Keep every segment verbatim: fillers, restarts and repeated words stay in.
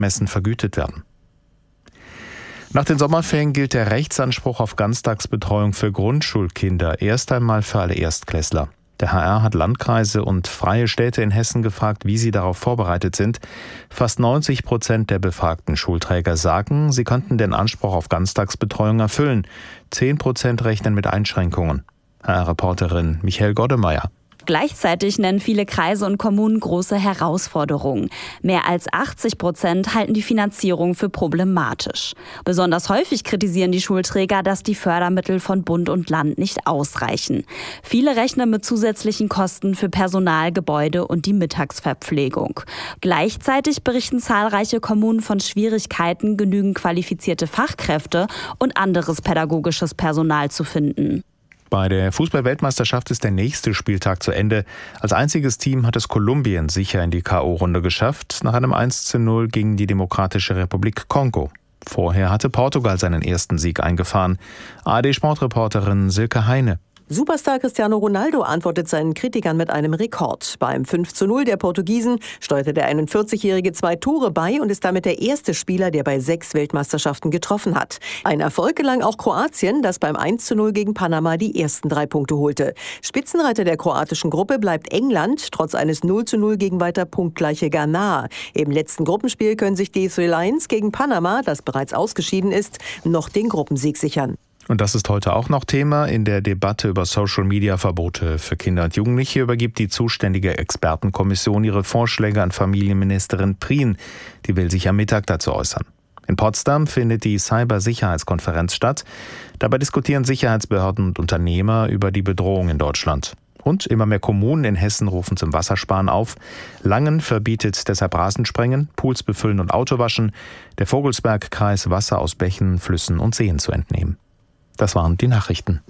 angemessen vergütet werden. Nach den Sommerferien gilt der Rechtsanspruch auf Ganztagsbetreuung für Grundschulkinder erst einmal für alle Erstklässler. Der H R hat Landkreise und freie Städte in Hessen gefragt, wie sie darauf vorbereitet sind. Fast neunzig Prozent der befragten Schulträger sagen, sie könnten den Anspruch auf Ganztagsbetreuung erfüllen. zehn Prozent rechnen mit Einschränkungen. H R-Reporterin Michael Goddemeyer. Gleichzeitig nennen viele Kreise und Kommunen große Herausforderungen. Mehr als achtzig Prozent halten die Finanzierung für problematisch. Besonders häufig kritisieren die Schulträger, dass die Fördermittel von Bund und Land nicht ausreichen. Viele rechnen mit zusätzlichen Kosten für Personal, Gebäude und die Mittagsverpflegung. Gleichzeitig berichten zahlreiche Kommunen von Schwierigkeiten, genügend qualifizierte Fachkräfte und anderes pädagogisches Personal zu finden. Bei der Fußball-Weltmeisterschaft ist der nächste Spieltag zu Ende. Als einziges Team hat es Kolumbien sicher in die K O-Runde geschafft, nach einem eins zu null gegen die Demokratische Republik Kongo. Vorher hatte Portugal seinen ersten Sieg eingefahren. A R D-Sportreporterin Silke Heine. Superstar Cristiano Ronaldo antwortet seinen Kritikern mit einem Rekord. Beim fünf zu null der Portugiesen steuerte der einundvierzigjährige zwei Tore bei und ist damit der erste Spieler, der bei sechs Weltmeisterschaften getroffen hat. Ein Erfolg gelang auch Kroatien, das beim eins zu null gegen Panama die ersten drei Punkte holte. Spitzenreiter der kroatischen Gruppe bleibt England, trotz eines null zu null gegen weiter punktgleiche Ghana. Im letzten Gruppenspiel können sich die Three Lions gegen Panama, das bereits ausgeschieden ist, noch den Gruppensieg sichern. Und das ist heute auch noch Thema. In der Debatte über Social-Media-Verbote für Kinder und Jugendliche übergibt die zuständige Expertenkommission ihre Vorschläge an Familienministerin Prien. Die will sich am Mittag dazu äußern. In Potsdam findet die Cybersicherheitskonferenz statt. Dabei diskutieren Sicherheitsbehörden und Unternehmer über die Bedrohung in Deutschland. Und immer mehr Kommunen in Hessen rufen zum Wassersparen auf. Langen verbietet deshalb Rasensprengen, Pools befüllen und Autowaschen. Der Vogelsbergkreis Wasser aus Bächen, Flüssen und Seen zu entnehmen. Das waren die Nachrichten.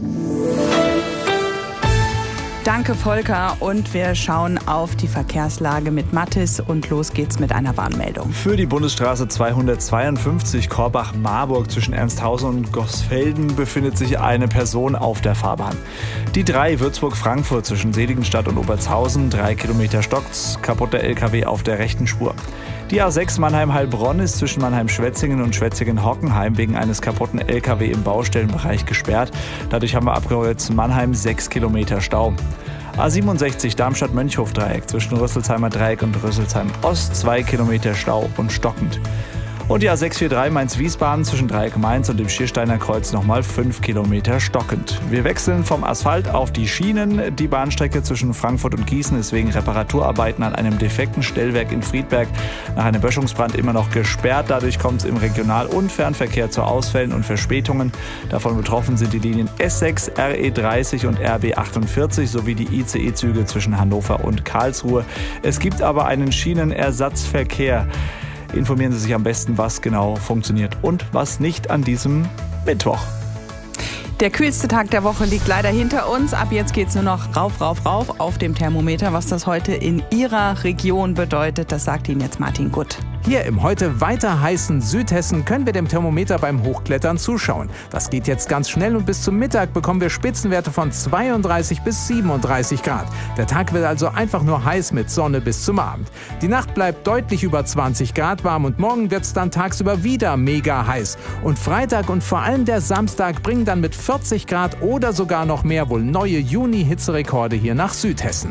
Danke, Volker. Und wir schauen auf die Verkehrslage mit Mathis. Und los geht's mit einer Warnmeldung. Für die Bundesstraße zweihundertzweiundfünfzig Korbach-Marburg zwischen Ernsthausen und Gorsfelden befindet sich eine Person auf der Fahrbahn. Die drei Würzburg-Frankfurt zwischen Seligenstadt und Obertshausen, drei Kilometer stockt's, kaputter L K W auf der rechten Spur. Die A sechs Mannheim-Heilbronn ist zwischen Mannheim-Schwetzingen und Schwetzingen-Hockenheim wegen eines kaputten L K W im Baustellenbereich gesperrt. Dadurch haben wir abgekreuzt Mannheim sechs Kilometer Stau. A siebenundsechzig Darmstadt-Mönchhof-Dreieck zwischen Rüsselsheimer Dreieck und Rüsselsheim Ost, zwei Kilometer Stau und stockend. Und die A sechs vier drei Mainz-Wiesbaden zwischen Dreieck Mainz und dem Schiersteiner Kreuz nochmal fünf Kilometer stockend. Wir wechseln vom Asphalt auf die Schienen. Die Bahnstrecke zwischen Frankfurt und Gießen ist wegen Reparaturarbeiten an einem defekten Stellwerk in Friedberg nach einem Böschungsbrand immer noch gesperrt. Dadurch kommt es im Regional- und Fernverkehr zu Ausfällen und Verspätungen. Davon betroffen sind die Linien S sechs, R E dreißig und R B achtundvierzig sowie die I C E-Züge zwischen Hannover und Karlsruhe. Es gibt aber einen Schienenersatzverkehr. Informieren Sie sich am besten, was genau funktioniert und was nicht an diesem Mittwoch. Der kühlste Tag der Woche liegt leider hinter uns. Ab jetzt geht's nur noch rauf, rauf, rauf auf dem Thermometer. Was das heute in Ihrer Region bedeutet, das sagt Ihnen jetzt Martin Gutt. Hier im heute weiter heißen Südhessen können wir dem Thermometer beim Hochklettern zuschauen. Das geht jetzt ganz schnell und bis zum Mittag bekommen wir Spitzenwerte von zweiunddreißig bis siebenunddreißig Grad. Der Tag wird also einfach nur heiß mit Sonne bis zum Abend. Die Nacht bleibt deutlich über zwanzig Grad warm und morgen wird es dann tagsüber wieder mega heiß. Und Freitag und vor allem der Samstag bringen dann mit vierzig Grad oder sogar noch mehr wohl neue Juni-Hitzerekorde hier nach Südhessen.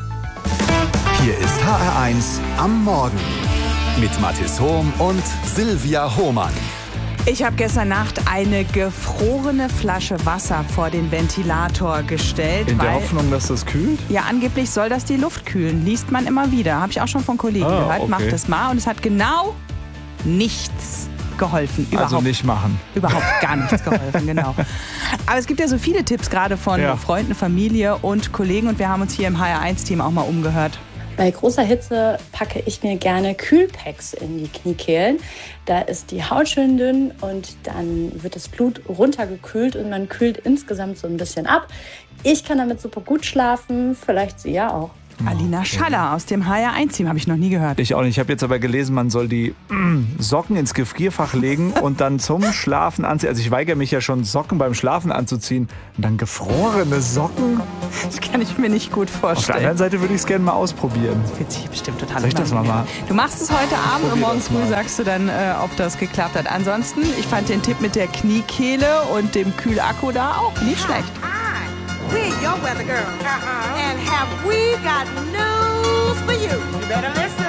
Hier ist H R eins am Morgen mit Mathis Hohm und Silvia Hohmann. Ich habe gestern Nacht eine gefrorene Flasche Wasser vor den Ventilator gestellt. In der weil, Hoffnung, dass das kühlt? Ja, angeblich soll das die Luft kühlen. Liest man immer wieder. Habe ich auch schon von Kollegen ah, gehört. Okay. Macht das mal. Und es hat genau nichts geholfen. Überhaupt, also nicht machen. Überhaupt gar nichts geholfen, genau. Aber es gibt ja so viele Tipps, gerade von ja. Freunden, Familie und Kollegen. Und wir haben uns hier im H R eins Team auch mal umgehört. Bei großer Hitze packe ich mir gerne Kühlpacks in die Kniekehlen. Da ist die Haut schön dünn und dann wird das Blut runtergekühlt und man kühlt insgesamt so ein bisschen ab. Ich kann damit super gut schlafen, vielleicht Sie ja auch. Alina Schaller aus dem H R eins Team, habe ich noch nie gehört. Ich auch nicht. Ich habe jetzt aber gelesen, man soll die mm, Socken ins Gefrierfach legen und dann zum Schlafen anziehen. Also ich weigere mich ja schon, Socken beim Schlafen anzuziehen. Und dann gefrorene Socken? Das kann ich mir nicht gut vorstellen. Auf der anderen Seite würde ich es gerne mal ausprobieren. Das wird sich bestimmt total Soll ich das mal machen? Du machst es heute Abend und morgen früh mal. sagst du dann, äh, ob das geklappt hat. Ansonsten, ich fand den Tipp mit der Kniekehle und dem Kühlakku da auch nicht schlecht. We're your weather girl. Uh-huh. And have we got news for you? You better listen.